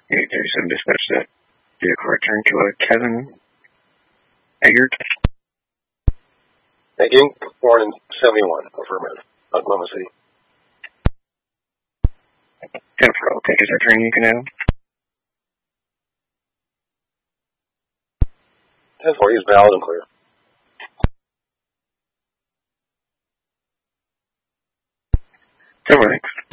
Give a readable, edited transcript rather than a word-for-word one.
837 dispatch that vehicle return to Kevin Eggert. Thank you. Born in 71, affirmative, Oklahoma City. 10-4, okay, is return you can have? 10-4, he's valid and clear. 10-4, thanks.